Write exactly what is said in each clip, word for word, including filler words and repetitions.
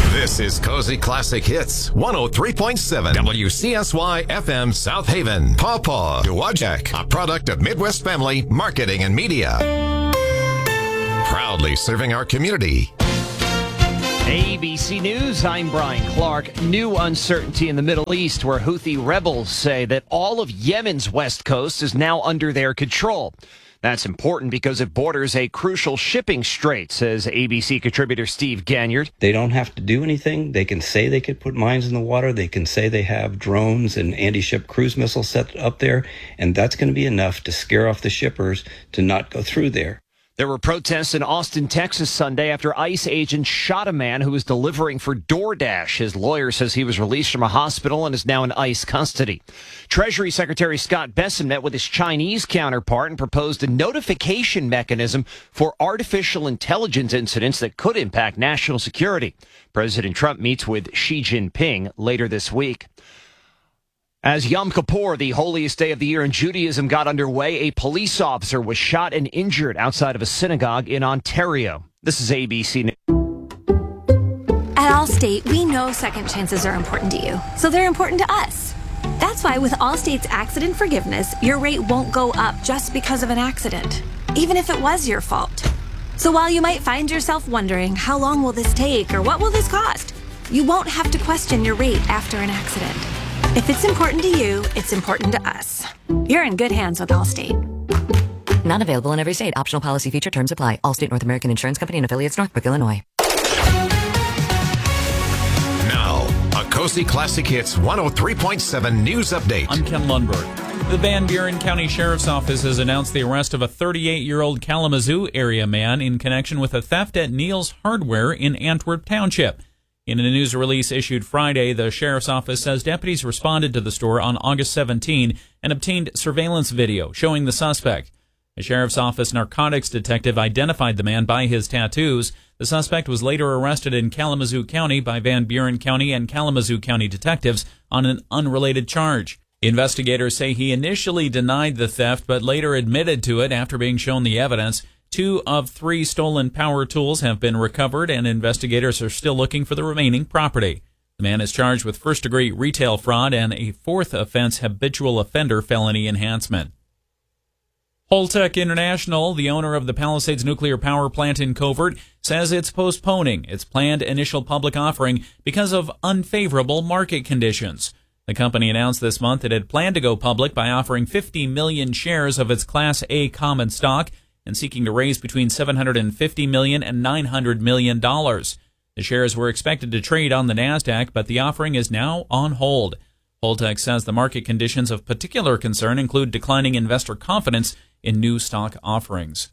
This is Cozy Classic Hits, one oh three point seven W C S Y F M South Haven. Pawpaw Dowagiac, a product of Midwest Family Marketing and Media. Proudly serving our community. A B C News, I'm Brian Clark. New uncertainty in the Middle East, where Houthi rebels say that all of Yemen's west coast is now under their control. That's important because it borders a crucial shipping strait, says A B C contributor Steve Ganyard. They don't have to do anything. They can say they could put mines in the water. They can say they have drones and anti-ship cruise missiles set up there, and that's going to be enough to scare off the shippers to not go through there. There were protests in Austin, Texas Sunday after ICE agents shot a man who was delivering for DoorDash. His lawyer says he was released from a hospital and is now in ICE custody. Treasury Secretary Scott Bessent met with his Chinese counterpart and proposed a notification mechanism for artificial intelligence incidents that could impact national security. President Trump meets with Xi Jinping later this week. As Yom Kippur, the holiest day of the year in Judaism, got underway, a police officer was shot and injured outside of a synagogue in Ontario. This is A B C News. At Allstate, we know second chances are important to you, so they're important to us. That's why with Allstate's accident forgiveness, your rate won't go up just because of an accident, even if it was your fault. So while you might find yourself wondering, how long will this take or what will this cost, you won't have to question your rate after an accident. If it's important to you, it's important to us. You're in good hands with Allstate. Not available in every state. Optional policy feature terms apply. Allstate North American Insurance Company and affiliates, Northbrook, Illinois. Now, a Cozy Classic Hits one oh three point seven news update. I'm Ken Lundberg. The Van Buren County Sheriff's Office has announced the arrest of a thirty-eight-year-old Kalamazoo area man in connection with a theft at Neal's Hardware in Antwerp Township. In a news release issued Friday, the Sheriff's Office says deputies responded to the store on August seventeenth and obtained surveillance video showing the suspect. A Sheriff's Office narcotics detective identified the man by his tattoos. The suspect was later arrested in Kalamazoo County by Van Buren County and Kalamazoo County detectives on an unrelated charge. Investigators say he initially denied the theft but later admitted to it after being shown the evidence. Two of three stolen power tools have been recovered, and investigators are still looking for the remaining property. The man is charged with first-degree retail fraud and a fourth offense habitual offender felony enhancement. Holtec International, the owner of the Palisades nuclear power plant in Covert, says it's postponing its planned initial public offering because of unfavorable market conditions. The company announced this month it had planned to go public by offering fifty million shares of its Class A common stock and seeking to raise between seven hundred fifty million dollars and nine hundred million dollars. The shares were expected to trade on the NASDAQ, but the offering is now on hold. Holtec says the market conditions of particular concern include declining investor confidence in new stock offerings.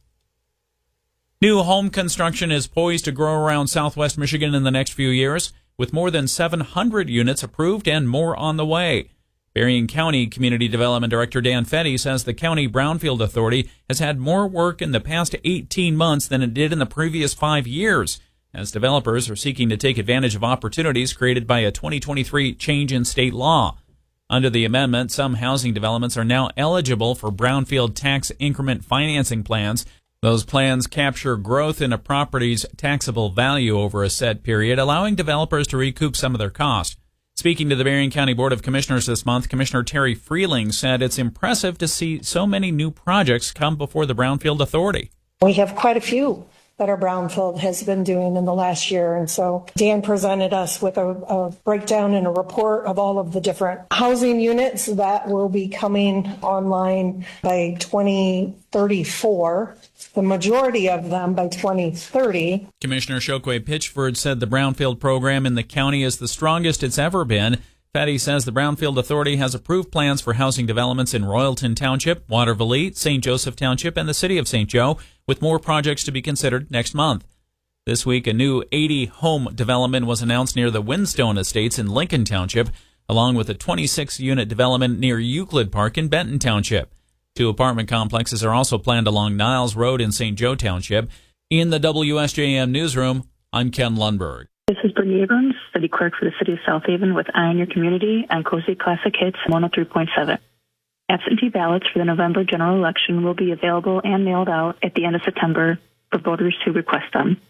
New home construction is poised to grow around southwest Michigan in the next few years, with more than seven hundred units approved and more on the way. Berrien County Community Development Director Dan Fetty says the County Brownfield Authority has had more work in the past eighteen months than it did in the previous five years, as developers are seeking to take advantage of opportunities created by a twenty twenty-three change in state law. Under the amendment, some housing developments are now eligible for brownfield tax increment financing plans. Those plans capture growth in a property's taxable value over a set period, allowing developers to recoup some of their cost. Speaking to the Berrien County Board of Commissioners this month, Commissioner Terry Freeling said it's impressive to see so many new projects come before the Brownfield Authority. We have quite a few that our Brownfield has been doing in the last year. And so Dan presented us with a, a breakdown and a report of all of the different housing units that will be coming online by twenty thirty-four. The majority of them by twenty thirty. Commissioner Chokwe Pitchford said the Brownfield program in the county is the strongest it's ever been. Fetty says the Brownfield Authority has approved plans for housing developments in Royalton Township, Waterville, Saint Joseph Township, and the city of Saint Joe, with more projects to be considered next month. This week, a new eighty-home development was announced near the Windstone Estates in Lincoln Township, along with a twenty-six unit development near Euclid Park in Benton Township. Two apartment complexes are also planned along Niles Road in Saint Joe Township. In the W S J M newsroom, I'm Ken Lundberg. This is Brittany Abrams, City Clerk for the City of South Haven with Eye on Your Community on Cozy Classic Hits one oh three point seven. Absentee ballots for the November general election will be available and mailed out at the end of September for voters who request them.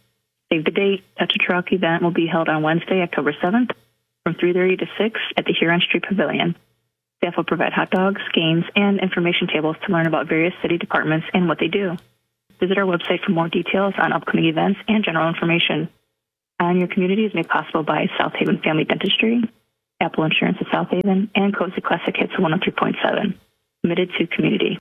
Save the date. Touch a Truck event will be held on Wednesday, October seventh from three thirty to six at the Huron Street Pavilion. Staff will provide hot dogs, games, and information tables to learn about various city departments and what they do. Visit our website for more details on upcoming events and general information. Eye on Your Community is made possible by South Haven Family Dentistry, Apple Insurance of South Haven, and Cozy Classic Hits one oh three point seven. Committed to community.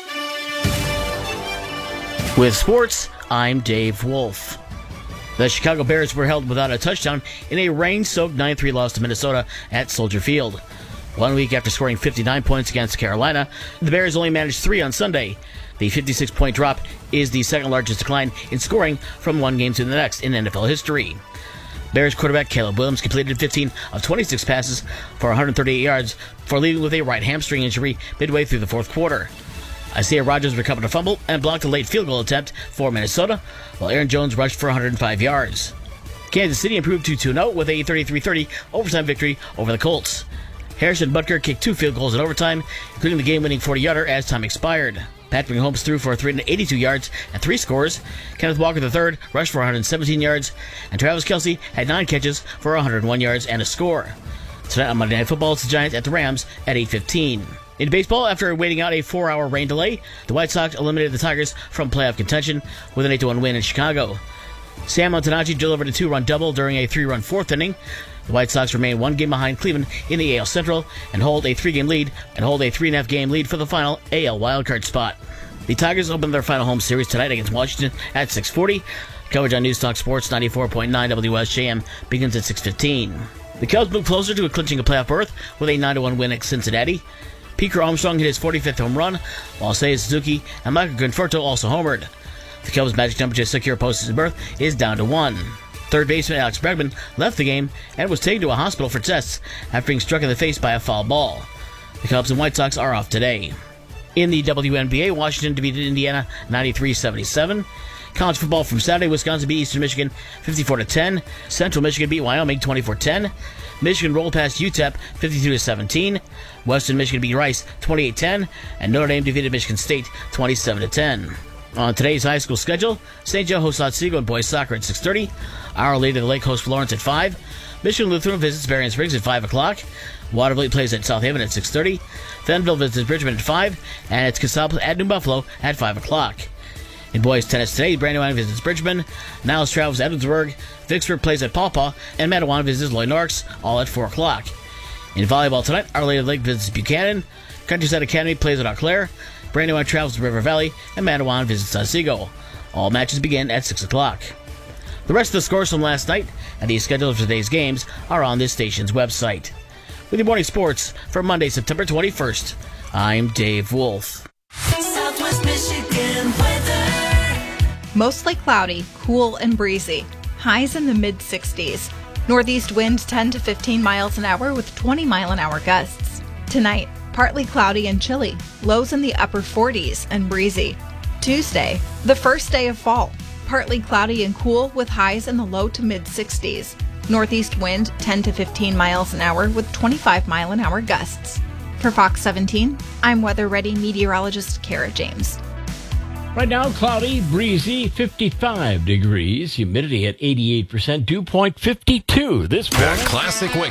With sports, I'm Dave Wolf. The Chicago Bears were held without a touchdown in a rain-soaked nine three loss to Minnesota at Soldier Field. One week after scoring fifty-nine points against Carolina, the Bears only managed three on Sunday. The fifty-six point drop is the second largest decline in scoring from one game to the next in N F L history. Bears quarterback Caleb Williams completed fifteen of twenty-six passes for one hundred thirty-eight yards before leaving with a right hamstring injury midway through the fourth quarter. Isaiah Rodgers recovered a fumble and blocked a late field goal attempt for Minnesota, while Aaron Jones rushed for one hundred five yards. Kansas City improved to two oh with a thirty-three thirty overtime victory over the Colts. Harrison Butker kicked two field goals in overtime, including the game-winning forty-yarder as time expired. Patrick Mahomes threw for three hundred eighty-two yards and three scores. Kenneth Walker the third rushed for one hundred seventeen yards, and Travis Kelce had nine catches for one hundred one yards and a score. Tonight on Monday Night Football, it's the Giants at the Rams at eight fifteen. In baseball, after waiting out a four-hour rain delay, the White Sox eliminated the Tigers from playoff contention with an eight to one win in Chicago. Sam Antonacci delivered a two-run double during a three-run fourth inning. The White Sox remain one game behind Cleveland in the A L Central and hold a three-game lead and hold a three and a half game lead for the final A L wildcard spot. The Tigers open their final home series tonight against Washington at six forty. Coverage on News Talk Sports ninety-four point nine W S J M begins at six fifteen. The Cubs move closer to clinching a playoff berth with a nine to one win at Cincinnati. Peter Armstrong hit his forty-fifth home run, while Seiya Suzuki and Michael Conforto also homered. The Cubs' magic number to secure postseason berth is down to one. Third baseman Alex Bregman left the game and was taken to a hospital for tests after being struck in the face by a foul ball. The Cubs and White Sox are off today. In the W N B A, Washington defeated Indiana ninety-three seventy-seven. College football from Saturday, Wisconsin beat Eastern Michigan fifty-four to ten. Central Michigan beat Wyoming twenty-four ten. Michigan rolled past U T E P fifty-two to seventeen. Western Michigan beat Rice twenty-eight ten. And Notre Dame defeated Michigan State twenty-seven to ten. On today's high school schedule, Saint Joe hosts Otsego and boys soccer at six thirty. Our Lady of the Lake hosts Florence at five. Michigan Lutheran visits Berrien Springs at five o'clock. Waterville plays at South Haven at six thirty. Fenville visits Bridgman at five. And it's Casal at New Buffalo at five o'clock. In boys tennis today, Brandywine visits Bridgman. Niles travels to Edwardsburg. Vicksburg plays at Paw Paw. And Matawan visits Lloyd Norks, all at four o'clock. In volleyball tonight, Our Lady of the Lake visits Buchanan. Countryside Academy plays at Eau Claire. Brandywine travels to River Valley. And Matawan visits Otsego. All matches begin at six o'clock. The rest of the scores from last night and the schedule of today's games are on this station's website. With your morning sports for Monday, September twenty-first, I'm Dave Wolf. Southwest Michigan weather. Mostly cloudy, cool and breezy. Highs in the mid sixties. Northeast winds ten to fifteen miles an hour with twenty mile an hour gusts. Tonight, partly cloudy and chilly. Lows in the upper forties and breezy. Tuesday, the first day of fall. Partly cloudy and cool with highs in the low to mid sixties. Northeast wind ten to fifteen miles an hour with twenty-five mile an hour gusts. For Fox seventeen, I'm Weather Ready meteorologist Kara James. Right now, cloudy, breezy, fifty-five degrees, humidity at eighty-eight percent, dew point fifty-two this morning. The Classic Wake